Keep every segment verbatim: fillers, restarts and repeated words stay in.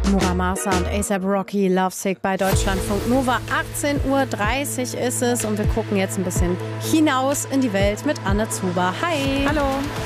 Muramasa und A$AP Rocky, Lovesick bei Deutschlandfunk Nova. achtzehn Uhr dreißig ist es und wir gucken jetzt ein bisschen hinaus in die Welt mit Anne Zuber. Hi! Hallo!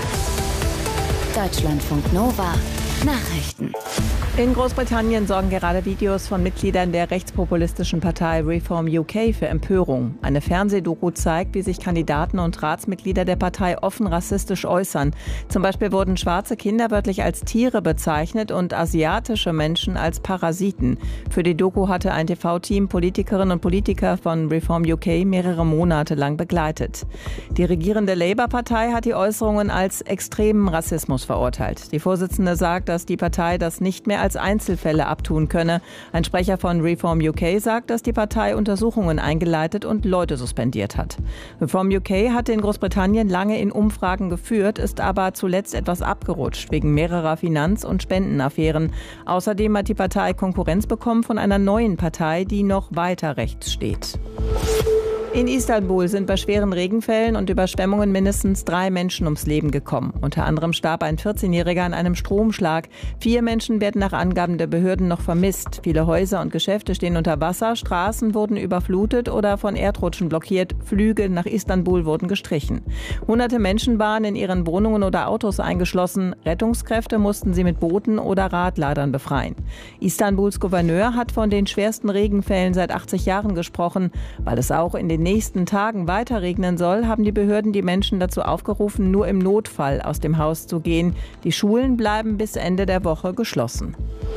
Deutschlandfunk Nova Nachrichten. In Großbritannien sorgen gerade Videos von Mitgliedern der rechtspopulistischen Partei Reform U K für Empörung. Eine Fernsehdoku zeigt, wie sich Kandidaten und Ratsmitglieder der Partei offen rassistisch äußern. Zum Beispiel wurden schwarze Kinder wörtlich als Tiere bezeichnet und asiatische Menschen als Parasiten. Für die Doku hatte ein T V-Team Politikerinnen und Politiker von Reform U K mehrere Monate lang begleitet. Die regierende Labour-Partei hat die Äußerungen als extremen Rassismus verurteilt. Die Vorsitzende sagt, dass die Partei das nicht mehr als Einzelfälle abtun könne. Ein Sprecher von Reform U K sagt, dass die Partei Untersuchungen eingeleitet und Leute suspendiert hat. Reform U K hatte in Großbritannien lange in Umfragen geführt, ist aber zuletzt etwas abgerutscht wegen mehrerer Finanz- und Spendenaffären. Außerdem hat die Partei Konkurrenz bekommen von einer neuen Partei, die noch weiter rechts steht. In Istanbul sind bei schweren Regenfällen und Überschwemmungen mindestens drei Menschen ums Leben gekommen. Unter anderem starb ein vierzehnjähriger an einem Stromschlag. Vier Menschen werden nach Angaben der Behörden noch vermisst. Viele Häuser und Geschäfte stehen unter Wasser, Straßen wurden überflutet oder von Erdrutschen blockiert. Flüge nach Istanbul wurden gestrichen. Hunderte Menschen waren in ihren Wohnungen oder Autos eingeschlossen. Rettungskräfte mussten sie mit Booten oder Radladern befreien. Istanbuls Gouverneur hat von den schwersten Regenfällen seit achtzig Jahren gesprochen, weil es auch in den nächsten Tagen weiter regnen soll, haben die Behörden die Menschen dazu aufgerufen, nur im Notfall aus dem Haus zu gehen. Die Schulen bleiben bis Ende der Woche geschlossen.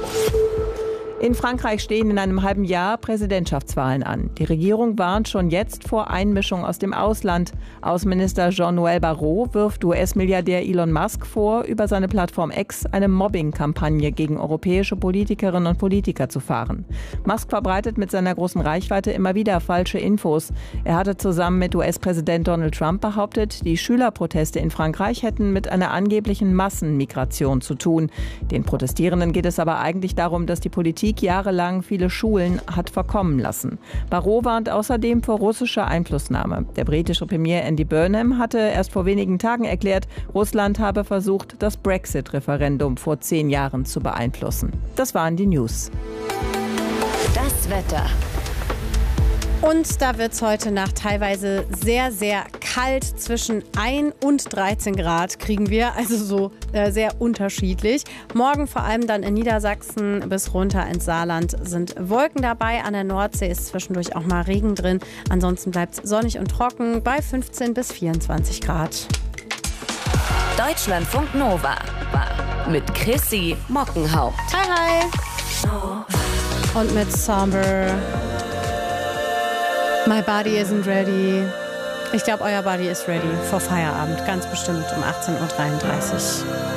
In Frankreich stehen in einem halben Jahr Präsidentschaftswahlen an. Die Regierung warnt schon jetzt vor Einmischung aus dem Ausland. Außenminister Jean-Noël Barrot wirft U S-Milliardär Elon Musk vor, über seine Plattform X eine Mobbing-Kampagne gegen europäische Politikerinnen und Politiker zu fahren. Musk verbreitet mit seiner großen Reichweite immer wieder falsche Infos. Er hatte zusammen mit U S-Präsident Donald Trump behauptet, die Schülerproteste in Frankreich hätten mit einer angeblichen Massenmigration zu tun. Den Protestierenden geht es aber eigentlich darum, dass die Politik jahrelang viele Schulen hat verkommen lassen. Barrot warnt außerdem vor russischer Einflussnahme. Der britische Premier Andy Burnham hatte erst vor wenigen Tagen erklärt, Russland habe versucht, das Brexit-Referendum vor zehn Jahren zu beeinflussen. Das waren die News. Das Wetter. Und da wird es heute Nacht teilweise sehr, sehr kalt. Zwischen ein und dreizehn Grad kriegen wir, also so äh, sehr unterschiedlich. Morgen vor allem dann in Niedersachsen bis runter ins Saarland sind Wolken dabei. An der Nordsee ist zwischendurch auch mal Regen drin. Ansonsten bleibt es sonnig und trocken bei fünfzehn bis vierundzwanzig Grad. Deutschlandfunk Nova mit Chrissy Mockenhaupt. Hi, hi. Und mit Somber. My body isn't ready. Ich glaube, euer Body ist ready vor Feierabend. Ganz bestimmt um achtzehn Uhr dreiunddreißig.